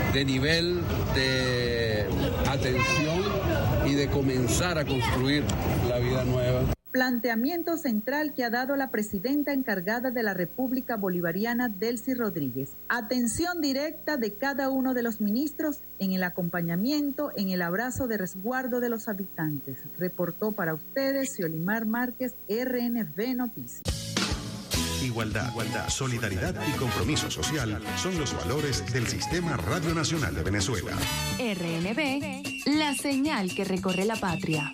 de nivel de atención y de comenzar a construir la vida nueva. Planteamiento central que ha dado la presidenta encargada de la República Bolivariana, Delcy Rodríguez. Atención directa de cada uno de los ministros en el acompañamiento, en el abrazo de resguardo de los habitantes. Reportó para ustedes Xiolimar Márquez, RNB Noticias. Igualdad, solidaridad y compromiso social son los valores del Sistema Radio Nacional de Venezuela. RNB, la señal que recorre la patria.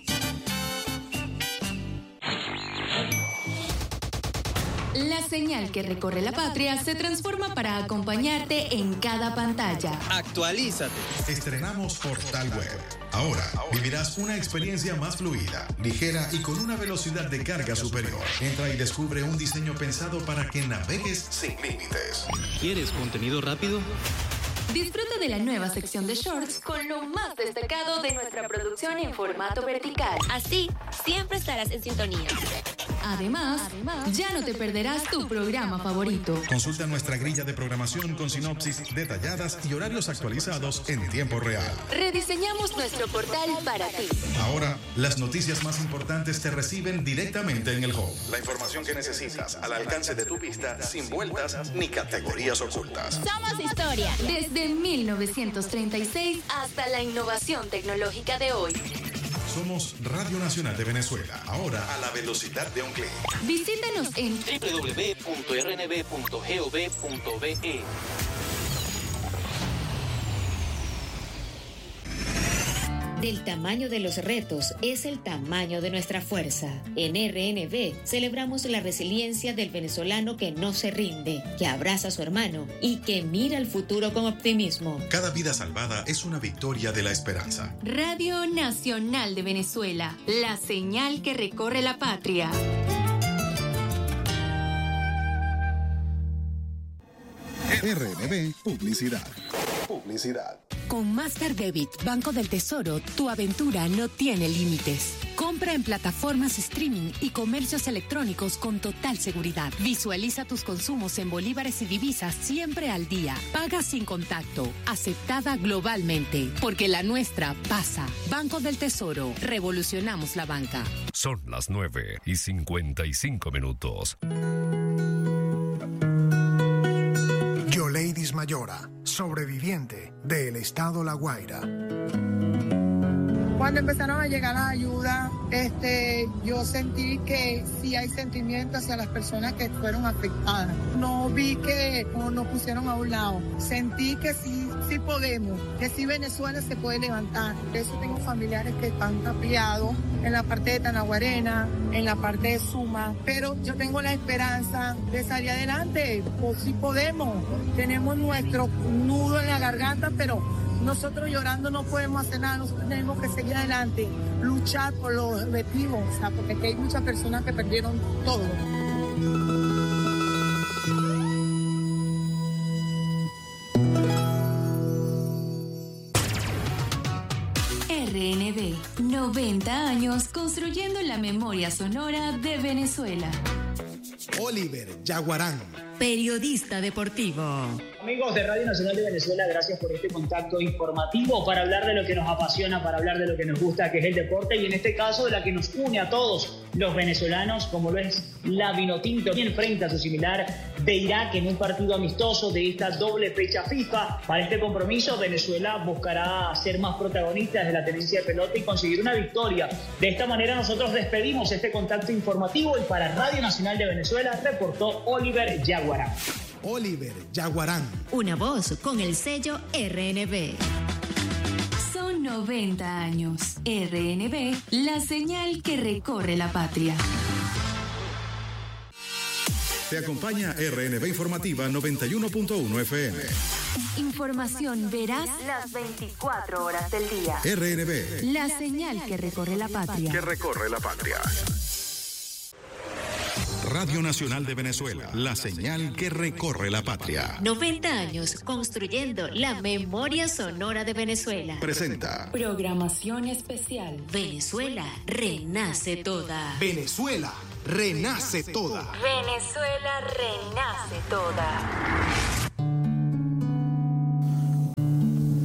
La señal que recorre la patria se transforma para acompañarte en cada pantalla. Actualízate. Estrenamos Portal Web. Ahora vivirás una experiencia más fluida, ligera y con una velocidad de carga superior. Entra y descubre un diseño pensado para que navegues sin límites. ¿Quieres contenido rápido? Disfruta de la nueva sección de shorts con lo más destacado de nuestra producción en formato vertical. Así, siempre estarás en sintonía. Además, ya no te perderás tu programa favorito. Consulta nuestra grilla de programación con sinopsis detalladas y horarios actualizados en tiempo real. Rediseñamos nuestro portal para ti. Ahora, las noticias más importantes te reciben directamente en el home. La información que necesitas al alcance de tu vista, sin vueltas ni categorías ocultas. Somos historia. Desde 1936 hasta la innovación tecnológica de hoy. Somos Radio Nacional de Venezuela, ahora a la velocidad de un clic. Visítanos en www.rnb.gov.be. Del tamaño de los retos es el tamaño de nuestra fuerza. En RNB celebramos la resiliencia del venezolano que no se rinde, que abraza a su hermano y que mira al futuro con optimismo. Cada vida salvada es una victoria de la esperanza. Radio Nacional de Venezuela, la señal que recorre la patria. RNB Publicidad. Con Master Debit, Banco del Tesoro, tu aventura no tiene límites. Compra en plataformas streaming y comercios electrónicos con total seguridad. Visualiza tus consumos en bolívares y divisas siempre al día. Paga sin contacto. Aceptada globalmente. Porque la nuestra pasa. Banco del Tesoro. Revolucionamos la banca. Son las 9:55. Yoleidis Mayora, sobreviviente del estado La Guaira. Cuando empezaron a llegar la ayuda, yo sentí que sí hay sentimiento hacia las personas que fueron afectadas. No vi que nos pusieron a un lado. Sentí que sí podemos, que sí Venezuela se puede levantar. Por eso tengo familiares que están tapiados en la parte de Tanaguarena, en la parte de Suma. Pero yo tengo la esperanza de salir adelante. Pues sí podemos. Tenemos nuestro nudo en la garganta, pero nosotros llorando no podemos hacer nada, nosotros tenemos que seguir adelante, luchar por los objetivos, o sea, porque aquí hay muchas personas que perdieron todo. RNB, 90 años construyendo la memoria sonora de Venezuela. Oliver Yaguarán, periodista deportivo. Amigos de Radio Nacional de Venezuela, gracias por este contacto informativo para hablar de lo que nos apasiona, para hablar de lo que nos gusta, que es el deporte, y en este caso de la que nos une a todos los venezolanos, como lo es la Vinotinto, quien enfrenta a su similar de Irak en un partido amistoso de esta doble fecha FIFA. Para este compromiso, Venezuela buscará ser más protagonista de la tenencia de pelota y conseguir una victoria. De esta manera nosotros despedimos este contacto informativo y para Radio Nacional de Venezuela reportó Oliver Yaguarán. Oliver Yaguarán. Una voz con el sello RNB. Son 90 años. RNB, la señal que recorre la patria. Te acompaña RNB Informativa 91.1 FM. Información veraz las 24 horas del día. RNB, la señal que recorre la patria. Radio Nacional de Venezuela, la señal que recorre la patria. 90 años construyendo la memoria sonora de Venezuela. Presenta programación especial. Venezuela renace toda. Venezuela renace toda. Venezuela renace toda.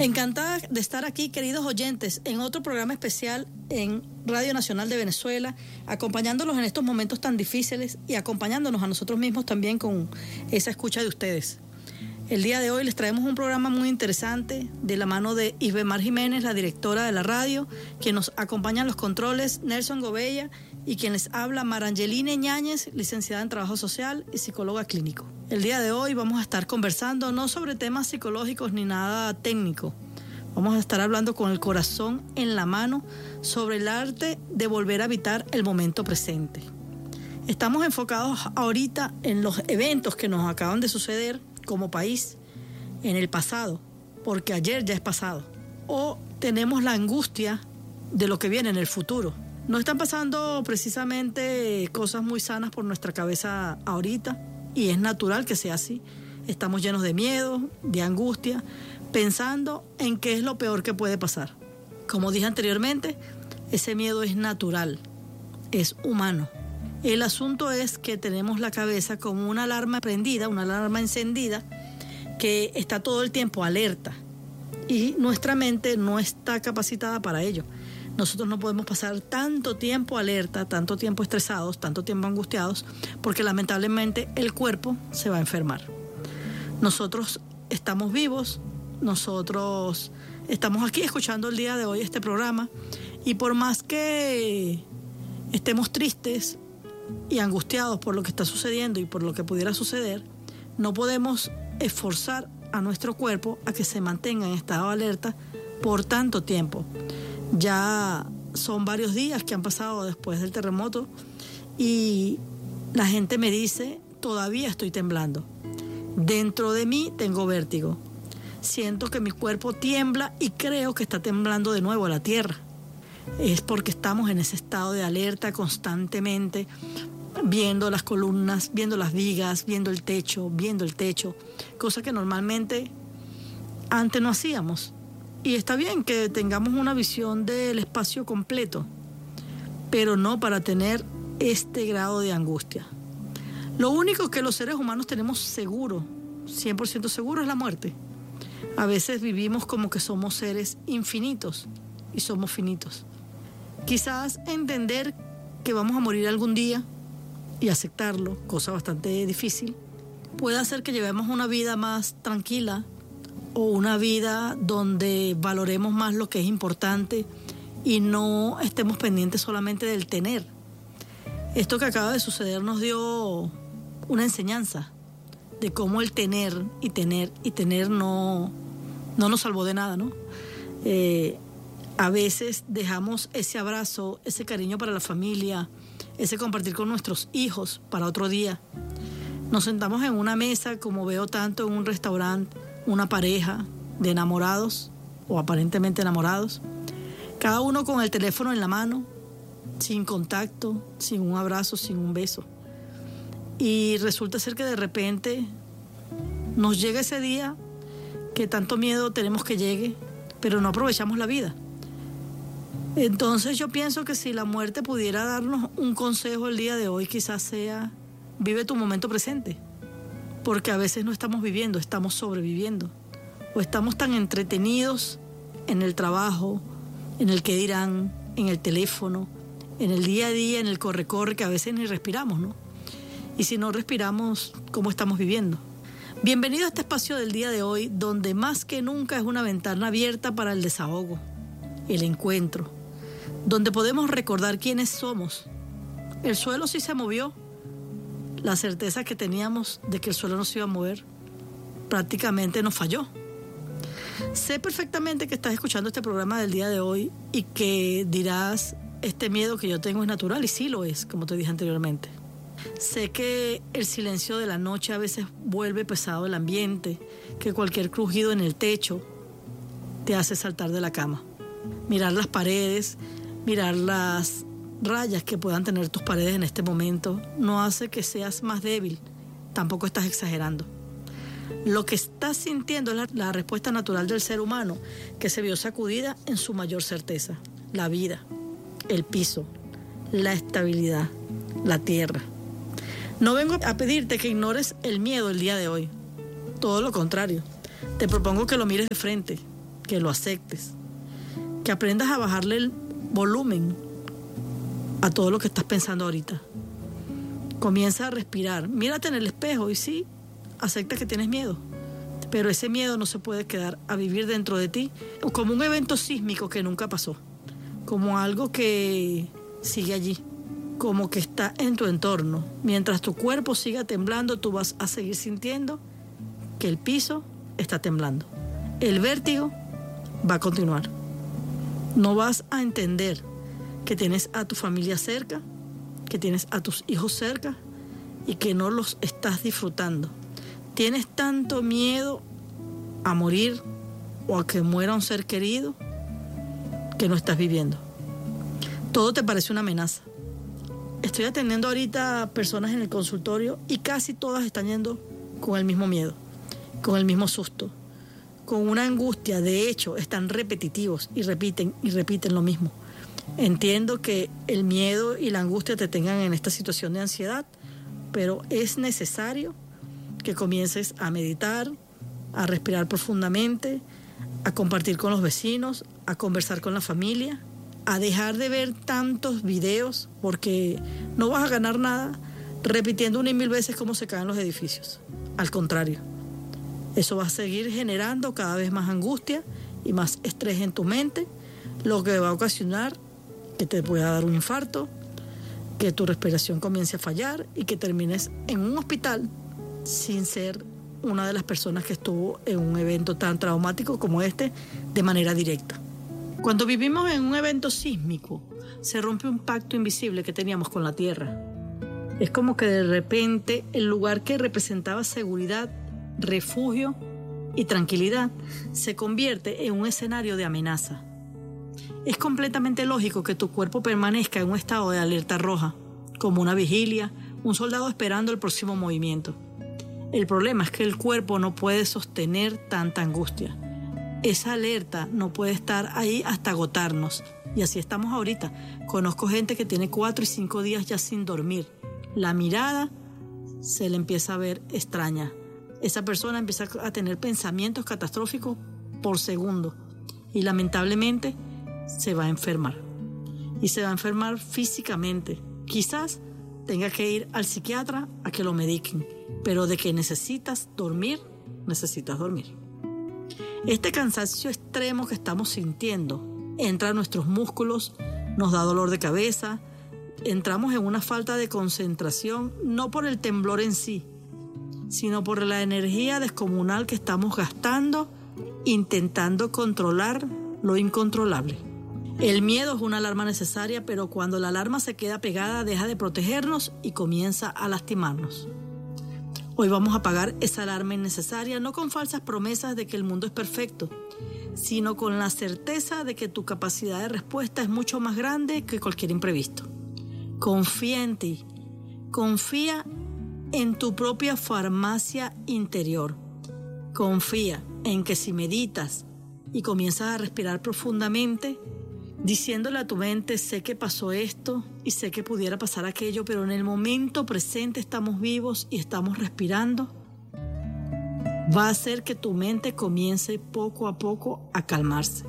Encantada de estar aquí, queridos oyentes, en otro programa especial en Radio Nacional de Venezuela, acompañándolos en estos momentos tan difíciles y acompañándonos a nosotros mismos también con esa escucha de ustedes. El día de hoy les traemos un programa muy interesante de la mano de Isbemar Jiménez, la directora de la radio, quien nos acompaña en los controles, Nelson Gobella, y quien les habla, Marangeline Ñáñez, licenciada en Trabajo Social y psicóloga clínico. El día de hoy vamos a estar conversando no sobre temas psicológicos ni nada técnico. Vamos a estar hablando con el corazón en la mano sobre el arte de volver a habitar el momento presente. Estamos enfocados ahorita en los eventos que nos acaban de suceder como país en el pasado, porque ayer ya es pasado. O tenemos la angustia de lo que viene en el futuro. No están pasando precisamente cosas muy sanas por nuestra cabeza ahorita, y es natural que sea así. Estamos llenos de miedo, de angustia, pensando en qué es lo peor que puede pasar. Como dije anteriormente, ese miedo es natural, es humano. El asunto es que tenemos la cabeza como una alarma prendida, una alarma encendida, que está todo el tiempo alerta, y nuestra mente no está capacitada para ello. Nosotros no podemos pasar tanto tiempo alerta, tanto tiempo estresados, tanto tiempo angustiados, porque lamentablemente el cuerpo se va a enfermar. Nosotros estamos vivos, nosotros estamos aquí escuchando el día de hoy este programa, y por más que estemos tristes y angustiados por lo que está sucediendo y por lo que pudiera suceder, no podemos esforzar a nuestro cuerpo a que se mantenga en estado de alerta por tanto tiempo. Ya son varios días que han pasado después del terremoto y la gente me dice, todavía estoy temblando. Dentro de mí tengo vértigo. Siento que mi cuerpo tiembla y creo que está temblando de nuevo la tierra. Es porque estamos en ese estado de alerta constantemente, viendo las columnas, viendo las vigas, viendo el techo, cosa que normalmente antes no hacíamos. Y está bien que tengamos una visión del espacio completo, pero no para tener este grado de angustia. Lo único que los seres humanos tenemos seguro, 100% seguro, es la muerte. A veces vivimos como que somos seres infinitos y somos finitos. Quizás entender que vamos a morir algún día y aceptarlo, cosa bastante difícil, puede hacer que llevemos una vida más tranquila, o una vida donde valoremos más lo que es importante y no estemos pendientes solamente del tener. Esto que acaba de suceder nos dio una enseñanza de cómo el tener y tener no nos salvó de nada, ¿no? A veces dejamos ese abrazo, ese cariño para la familia, ese compartir con nuestros hijos para otro día. Nos sentamos en una mesa, como veo tanto en un restaurante, una pareja de enamorados o aparentemente enamorados, cada uno con el teléfono en la mano, sin contacto, sin un abrazo, sin un beso. Y resulta ser que de repente nos llega ese día que tanto miedo tenemos que llegue, pero no aprovechamos la vida. Entonces yo pienso que si la muerte pudiera darnos un consejo el día de hoy, quizás sea: vive tu momento presente. Porque a veces no estamos viviendo, estamos sobreviviendo. O estamos tan entretenidos en el trabajo, en el que dirán, en el teléfono, en el día a día, en el corre-corre, que a veces ni respiramos, ¿no? Y si no respiramos, ¿cómo estamos viviendo? Bienvenido a este espacio del día de hoy, donde más que nunca es una ventana abierta para el desahogo, el encuentro, donde podemos recordar quiénes somos. El suelo sí se movió. La certeza que teníamos de que el suelo no se iba a mover prácticamente nos falló. Sé perfectamente que estás escuchando este programa del día de hoy y que dirás, este miedo que yo tengo es natural, y sí lo es, como te dije anteriormente. Sé que el silencio de la noche a veces vuelve pesado el ambiente, que cualquier crujido en el techo te hace saltar de la cama. Mirar las paredes, mirar las rayas que puedan tener tus paredes en este momento no hace que seas más débil, tampoco estás exagerando. Lo que estás sintiendo es la respuesta natural del ser humano, que se vio sacudida en su mayor certeza: la vida, el piso, la estabilidad, la tierra. No vengo a pedirte que ignores el miedo el día de hoy, todo lo contrario. Te propongo que lo mires de frente, que lo aceptes, que aprendas a bajarle el volumen a todo lo que estás pensando ahorita. Comienza a respirar, mírate en el espejo y sí, acepta que tienes miedo, pero ese miedo no se puede quedar a vivir dentro de ti como un evento sísmico que nunca pasó, como algo que sigue allí, como que está en tu entorno. Mientras tu cuerpo siga temblando, tú vas a seguir sintiendo que el piso está temblando. El vértigo va a continuar. No vas a entender que tienes a tu familia cerca, que tienes a tus hijos cerca y que no los estás disfrutando. Tienes tanto miedo a morir o a que muera un ser querido que no estás viviendo. Todo te parece una amenaza. Estoy atendiendo ahorita a personas en el consultorio y casi todas están yendo con el mismo miedo, con el mismo susto, con una angustia. De hecho, están repetitivos y repiten lo mismo. Entiendo que el miedo y la angustia te tengan en esta situación de ansiedad, pero es necesario que comiences a meditar, a respirar profundamente, a compartir con los vecinos, a conversar con la familia, a dejar de ver tantos videos, porque no vas a ganar nada repitiendo 1 y 1000 veces cómo se caen los edificios. Al contrario, eso va a seguir generando cada vez más angustia y más estrés en tu mente, lo que va a ocasionar que te pueda dar un infarto, que tu respiración comience a fallar y que termines en un hospital sin ser una de las personas que estuvo en un evento tan traumático como este de manera directa. Cuando vivimos en un evento sísmico, se rompe un pacto invisible que teníamos con la tierra. Es como que de repente el lugar que representaba seguridad, refugio y tranquilidad se convierte en un escenario de amenaza. Es completamente lógico que tu cuerpo permanezca en un estado de alerta roja, como una vigilia, un soldado esperando el próximo movimiento. El problema es que el cuerpo no puede sostener tanta angustia. Esa alerta no puede estar ahí hasta agotarnos. Y así estamos ahorita. Conozco gente que tiene 4 y 5 días ya sin dormir. La mirada se le empieza a ver extraña. Esa persona empieza a tener pensamientos catastróficos por segundo. Y lamentablemente se va a enfermar. Y se va a enfermar físicamente. Quizás tenga que ir al psiquiatra a que lo mediquen. Pero de que necesitas dormir, necesitas dormir. Este cansancio extremo que estamos sintiendo entra a nuestros músculos, nos da dolor de cabeza, entramos en una falta de concentración, no por el temblor en sí, sino por la energía descomunal que estamos gastando intentando controlar lo incontrolable. El miedo es una alarma necesaria, pero cuando la alarma se queda pegada deja de protegernos y comienza a lastimarnos. Hoy vamos a apagar esa alarma innecesaria, no con falsas promesas de que el mundo es perfecto, sino con la certeza de que tu capacidad de respuesta es mucho más grande que cualquier imprevisto. Confía en ti, confía en tu propia farmacia interior. Confía en que si meditas y comienzas a respirar profundamente, diciéndole a tu mente, sé que pasó esto y sé que pudiera pasar aquello, pero en el momento presente estamos vivos y estamos respirando, va a hacer que tu mente comience poco a poco a calmarse.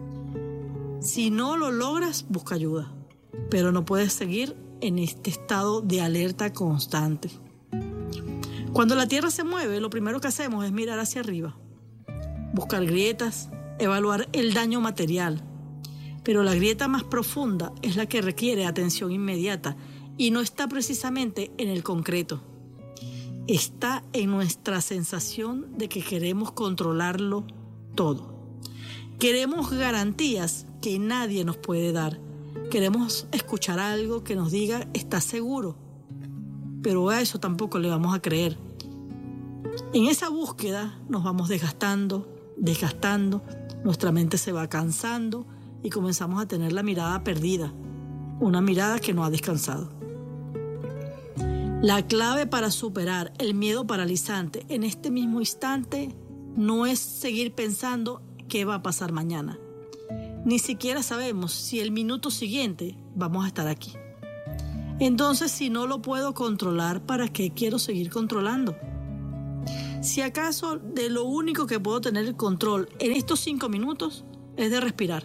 Si no lo logras, busca ayuda, pero no puedes seguir en este estado de alerta constante. Cuando la tierra se mueve, lo primero que hacemos es mirar hacia arriba, buscar grietas, evaluar el daño material. Pero la grieta más profunda es la que requiere atención inmediata y no está precisamente en el concreto. Está en nuestra sensación de que queremos controlarlo todo. Queremos garantías que nadie nos puede dar. Queremos escuchar algo que nos diga, ¿estás seguro? Pero a eso tampoco le vamos a creer. En esa búsqueda nos vamos desgastando, nuestra mente se va cansando y comenzamos a tener la mirada perdida, una mirada que no ha descansado. La clave para superar el miedo paralizante en este mismo instante no es seguir pensando qué va a pasar mañana. Ni siquiera sabemos si el minuto siguiente vamos a estar aquí. Entonces, si no lo puedo controlar, ¿para qué quiero seguir controlando? Si acaso de lo único que puedo tener el control en estos 5 minutos es de respirar,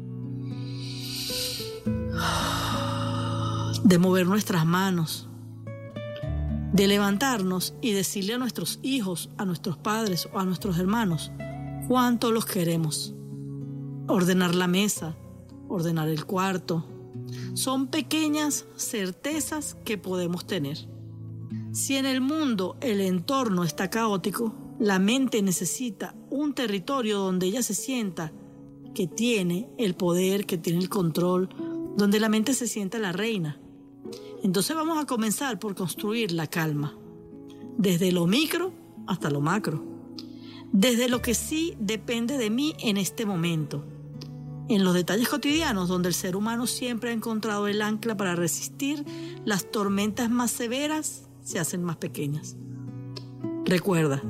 de mover nuestras manos, de levantarnos y decirle a nuestros hijos, a nuestros padres o a nuestros hermanos cuánto los queremos. Ordenar la mesa, ordenar el cuarto, son pequeñas certezas que podemos tener. Si en el mundo el entorno está caótico, la mente necesita un territorio donde ella se sienta que tiene el poder, que tiene el control, donde la mente se sienta la reina. Entonces vamos a comenzar por construir la calma, desde lo micro hasta lo macro, desde lo que sí depende de mí en este momento, en los detalles cotidianos donde el ser humano siempre ha encontrado el ancla para resistir las tormentas más severas, se hacen más pequeñas. Recuerda,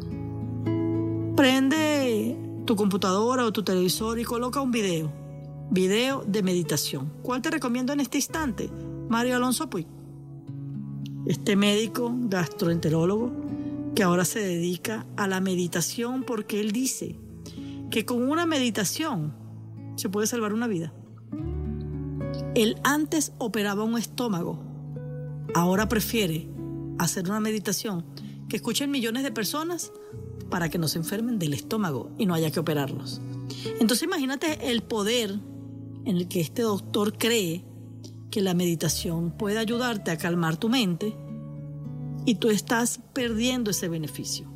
prende tu computadora o tu televisor y coloca un video de meditación. ¿Cuál te recomiendo en este instante? Mario Alonso Puig, este médico gastroenterólogo que ahora se dedica a la meditación, porque él dice que con una meditación se puede salvar una vida. Él antes operaba un estómago, ahora prefiere hacer una meditación que escuchen millones de personas para que no se enfermen del estómago y no haya que operarlos. Entonces imagínate el poder en el que este doctor cree que la meditación puede ayudarte a calmar tu mente y tú estás perdiendo ese beneficio.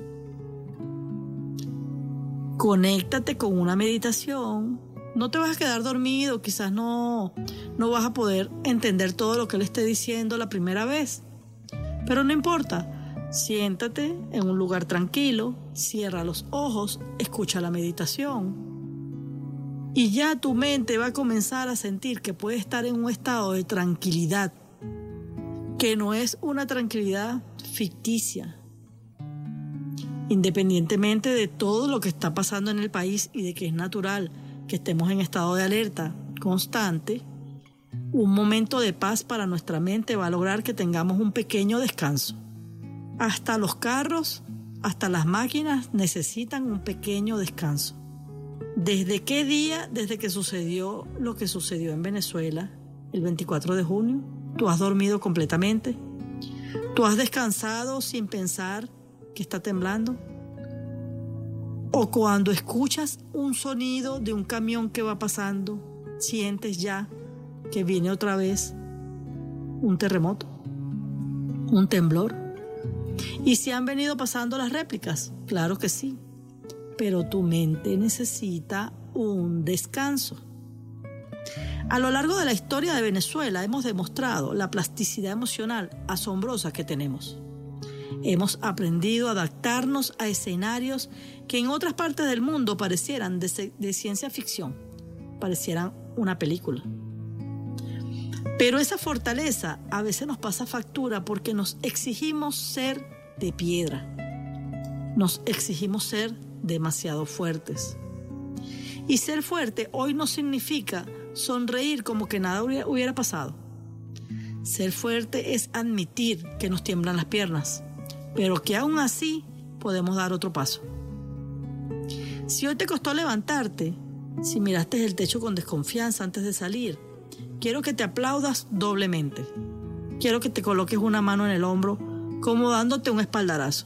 Conéctate con una meditación. No te vas a quedar dormido, quizás no vas a poder entender todo lo que él esté diciendo la primera vez, pero no importa. Siéntate en un lugar tranquilo, cierra los ojos, escucha la meditación y ya tu mente va a comenzar a sentir que puede estar en un estado de tranquilidad, que no es una tranquilidad ficticia. Independientemente de todo lo que está pasando en el país y de que es natural que estemos en estado de alerta constante, un momento de paz para nuestra mente va a lograr que tengamos un pequeño descanso. Hasta los carros, hasta las máquinas necesitan un pequeño descanso. ¿Desde qué día? Desde que sucedió lo que sucedió en Venezuela el 24 de junio. ¿Tú has dormido completamente? ¿Tú has descansado sin pensar que está temblando? ¿O cuando escuchas un sonido de un camión que va pasando, sientes ya que viene otra vez un terremoto, un temblor? ¿Y si han venido pasando las réplicas? Claro que sí, pero tu mente necesita un descanso. A lo largo de la historia de Venezuela hemos demostrado la plasticidad emocional asombrosa que tenemos. Hemos aprendido a adaptarnos a escenarios que en otras partes del mundo parecieran de ciencia ficción, parecieran una película. Pero esa fortaleza a veces nos pasa factura porque nos exigimos ser de piedra. Nos exigimos ser demasiado fuertes. Y ser fuerte hoy no significa sonreír como que nada hubiera pasado. Ser fuerte es admitir que nos tiemblan las piernas, pero que aún así podemos dar otro paso. Si hoy te costó levantarte, si miraste el techo con desconfianza antes de salir, quiero que te aplaudas doblemente. Quiero que te coloques una mano en el hombro como dándote un espaldarazo.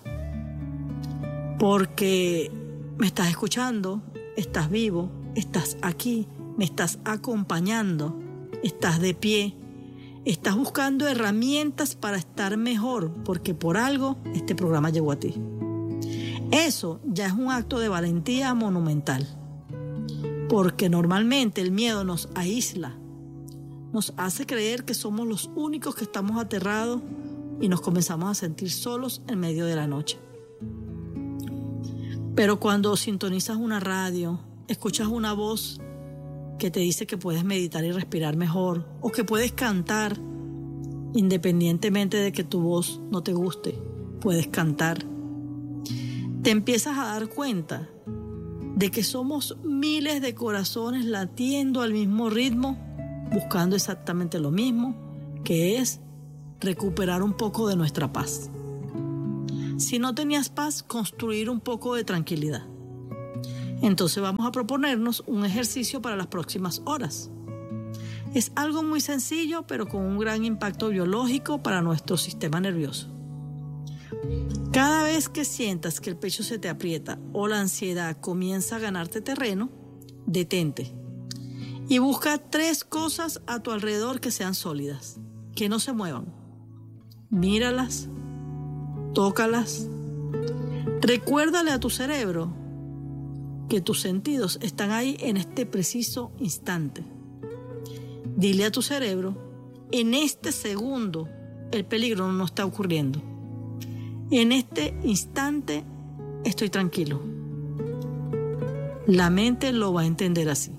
Porque me estás escuchando, estás vivo, estás aquí, me estás acompañando, estás de pie, estás buscando herramientas para estar mejor, porque por algo este programa llegó a ti. Eso ya es un acto de valentía monumental, porque normalmente el miedo nos aísla, nos hace creer que somos los únicos que estamos aterrados y nos comenzamos a sentir solos en medio de la noche. Pero cuando sintonizas una radio, escuchas una voz que te dice que puedes meditar y respirar mejor, o que puedes cantar, independientemente de que tu voz no te guste, puedes cantar. Te empiezas a dar cuenta de que somos miles de corazones latiendo al mismo ritmo, buscando exactamente lo mismo, que es recuperar un poco de nuestra paz. Si no tenías paz, construir un poco de tranquilidad. Entonces vamos a proponernos un ejercicio para las próximas horas. Es algo muy sencillo, pero con un gran impacto biológico para nuestro sistema nervioso. Cada vez que sientas que el pecho se te aprieta o la ansiedad comienza a ganarte terreno, detente y busca 3 cosas a tu alrededor que sean sólidas, que no se muevan. Míralas, tócalas. Recuérdale a tu cerebro que tus sentidos están ahí en este preciso instante. Dile a tu cerebro, en este segundo el peligro no está ocurriendo. En este instante estoy tranquilo. La mente lo va a entender así.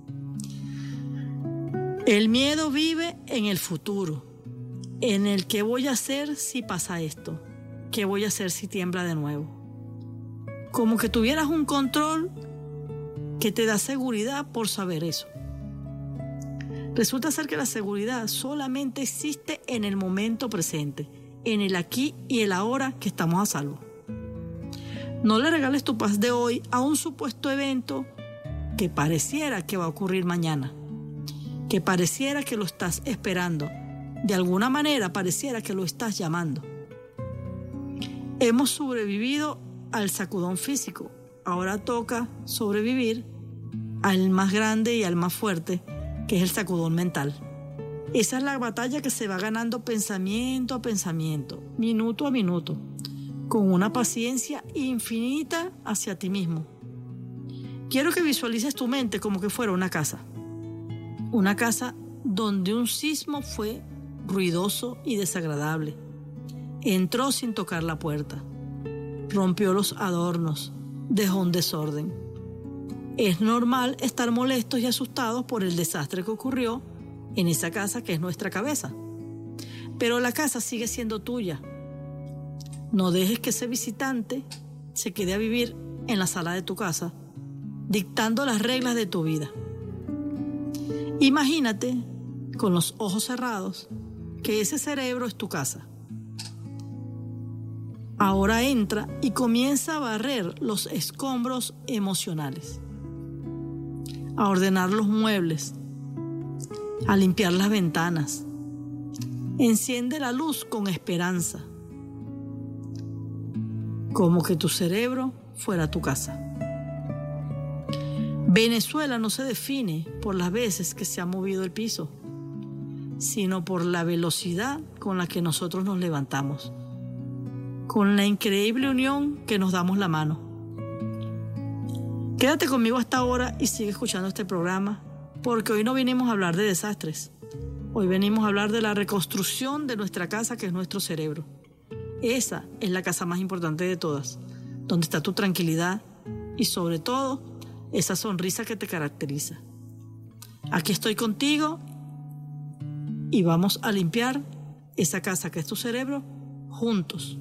El miedo vive en el futuro, en el qué voy a hacer si pasa esto, qué voy a hacer si tiembla de nuevo. Como que tuvieras un control que te da seguridad por saber eso. Resulta ser que la seguridad solamente existe en el momento presente, en el aquí y el ahora que estamos a salvo. No le regales tu paz de hoy a un supuesto evento que pareciera que va a ocurrir mañana, que pareciera que lo estás esperando, de alguna manera pareciera que lo estás llamando. Hemos sobrevivido al sacudón físico, ahora toca sobrevivir al más grande y al más fuerte, que es el sacudón mental. Esa es la batalla que se va ganando pensamiento a pensamiento, minuto a minuto, con una paciencia infinita hacia ti mismo. Quiero que visualices tu mente como que fuera una casa donde un sismo fue ruidoso y desagradable. Entró sin tocar la puerta, rompió los adornos, dejó un desorden. Es normal estar molestos y asustados por el desastre que ocurrió en esa casa que es nuestra cabeza. Pero la casa sigue siendo tuya. No dejes que ese visitante se quede a vivir en la sala de tu casa, dictando las reglas de tu vida. Imagínate, con los ojos cerrados, que ese cerebro es tu casa. Ahora entra y comienza a barrer los escombros emocionales, a ordenar los muebles, a limpiar las ventanas. Enciende la luz con esperanza, como que tu cerebro fuera tu casa. Venezuela no se define por las veces que se ha movido el piso, sino por la velocidad con la que nosotros nos levantamos, con la increíble unión que nos damos la mano. Quédate conmigo hasta ahora y sigue escuchando este programa, porque hoy no venimos a hablar de desastres. Hoy venimos a hablar de la reconstrucción de nuestra casa, que es nuestro cerebro. Esa es la casa más importante de todas, donde está tu tranquilidad y sobre todo esa sonrisa que te caracteriza. Aquí estoy contigo y vamos a limpiar esa casa que es tu cerebro juntos.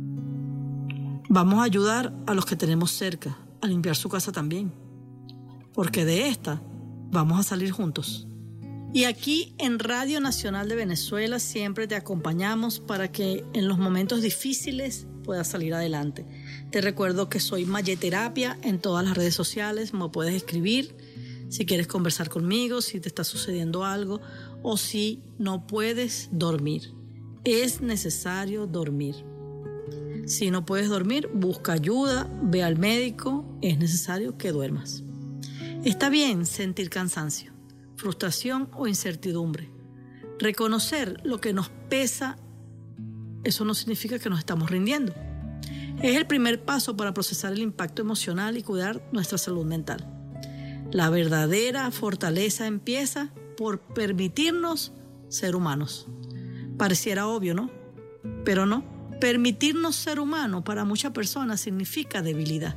Vamos a ayudar a los que tenemos cerca a limpiar su casa también, porque de esta vamos a salir juntos. Y aquí en Radio Nacional de Venezuela siempre te acompañamos para que en los momentos difíciles puedas salir adelante. Te recuerdo que soy Mayeterapia en todas las redes sociales. Me puedes escribir si quieres conversar conmigo, si te está sucediendo algo o si no puedes dormir. Es necesario dormir. Si no puedes dormir, busca ayuda, ve al médico. Es necesario que duermas. Está bien sentir cansancio, frustración o incertidumbre. Reconocer lo que nos pesa, eso no significa que nos estamos rindiendo. Es el primer paso para procesar el impacto emocional y cuidar nuestra salud mental. La verdadera fortaleza empieza por permitirnos ser humanos. Pareciera obvio, ¿no? Pero no. Permitirnos ser humanos para muchas personas significa debilidad.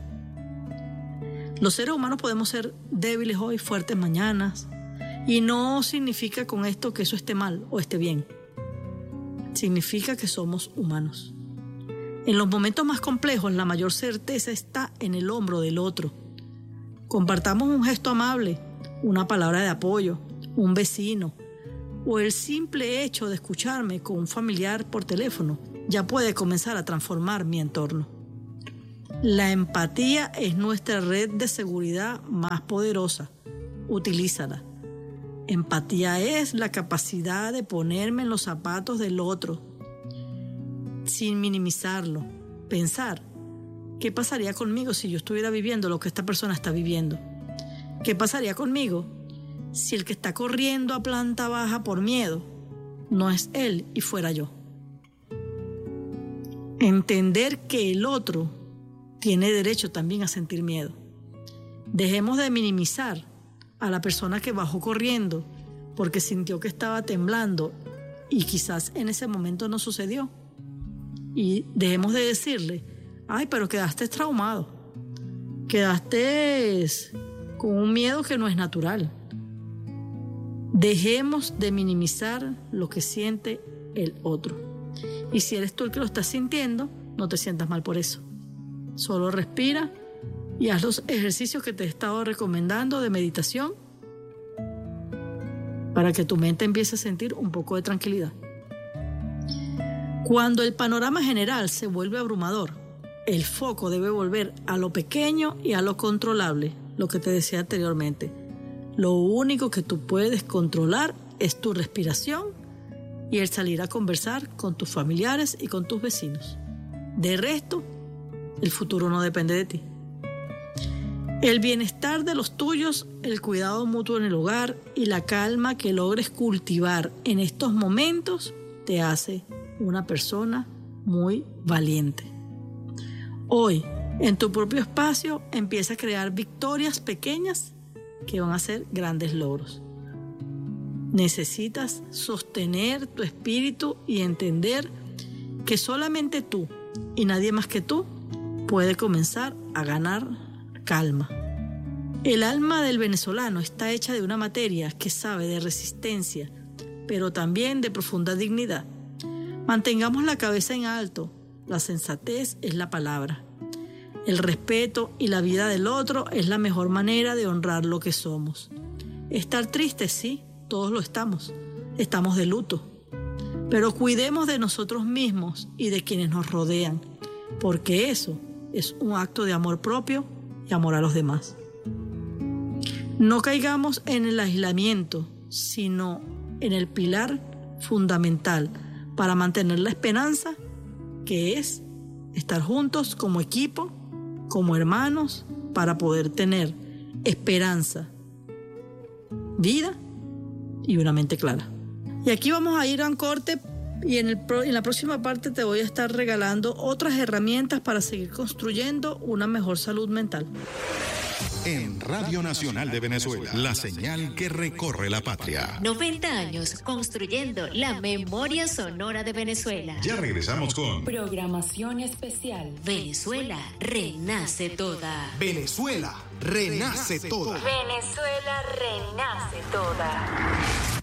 Los seres humanos podemos ser débiles hoy, fuertes mañanas, y no significa con esto que eso esté mal o esté bien. Significa que somos humanos. En los momentos más complejos, la mayor certeza está en el hombro del otro. Compartamos un gesto amable, una palabra de apoyo, un vecino, o el simple hecho de escucharme con un familiar por teléfono ya puede comenzar a transformar mi entorno. La empatía es nuestra red de seguridad más poderosa. Utilízala. Empatía es la capacidad de ponerme en los zapatos del otro, sin minimizarlo. Pensar, ¿qué pasaría conmigo si yo estuviera viviendo lo que esta persona está viviendo? ¿Qué pasaría conmigo si el que está corriendo a planta baja por miedo no es él y fuera yo? Entender que el otro tiene derecho también a sentir miedo. Dejemos de minimizar a la persona que bajó corriendo porque sintió que estaba temblando y quizás en ese momento no sucedió. Y dejemos de decirle, ay, pero quedaste traumado, quedaste con un miedo que no es natural. Dejemos de minimizar lo que siente el otro. Y si eres tú el que lo estás sintiendo, no te sientas mal por eso. Solo respira y haz los ejercicios que te he estado recomendando de meditación para que tu mente empiece a sentir un poco de tranquilidad. Cuando el panorama general se vuelve abrumador, el foco debe volver a lo pequeño y a lo controlable, lo que te decía anteriormente. Lo único que tú puedes controlar es tu respiración y el salir a conversar con tus familiares y con tus vecinos. De resto, el futuro no depende de ti. El bienestar de los tuyos, el cuidado mutuo en el hogar y la calma que logres cultivar en estos momentos te hace una persona muy valiente. Hoy, en tu propio espacio, empieza a crear victorias pequeñas que van a ser grandes logros. Necesitas sostener tu espíritu y entender que solamente tú y nadie más que tú puede comenzar a ganar calma. El alma del venezolano está hecha de una materia que sabe de resistencia, pero también de profunda dignidad. Mantengamos la cabeza en alto. La sensatez es la palabra. El respeto y la vida del otro es la mejor manera de honrar lo que somos. Estar tristes, sí, todos lo estamos. Estamos de luto. Pero cuidemos de nosotros mismos y de quienes nos rodean, porque eso es un acto de amor propio y amor a los demás. No caigamos en el aislamiento, sino en el pilar fundamental para mantener la esperanza, que es estar juntos como equipo, como hermanos, para poder tener esperanza, vida y una mente clara. Y aquí vamos a ir a un corte y en la próxima parte te voy a estar regalando otras herramientas para seguir construyendo una mejor salud mental. En Radio Nacional de Venezuela, la señal que recorre la patria. 90 años construyendo la memoria sonora de Venezuela. Ya regresamos con programación especial. Venezuela renace toda. Venezuela renace toda. Venezuela renace toda.